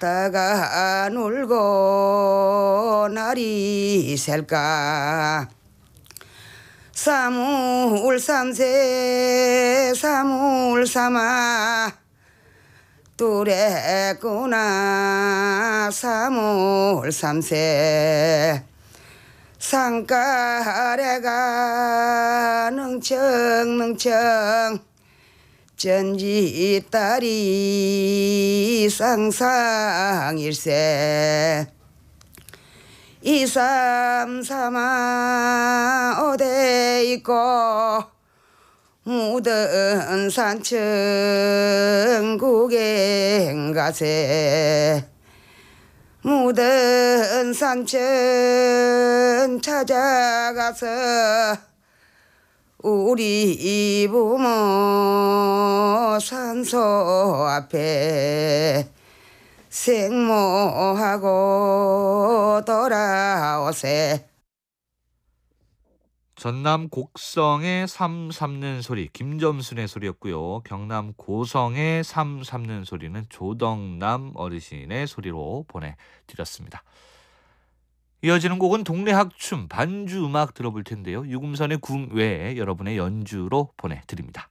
다가 놀고 날이 셀까 사물삼세 사물삼아 뚜랬구나 사물삼세 산가래가 능청능청 전지딸이 쌍쌍일세 이삼삼아 어디 있고 묻은 산청 구경 가세 묻은 산천 찾아가서 우리 부모 산소 앞에 생모하고 돌아오세. 전남 곡성의 삼 삼는 소리 김점순의 소리였고요. 경남 고성의 삼 삼는 소리는 조덕남 어르신의 소리로 보내드렸습니다. 이어지는 곡은 동네학춤 반주 음악 들어볼 텐데요. 유금선의 궁 외에 여러분의 연주로 보내드립니다.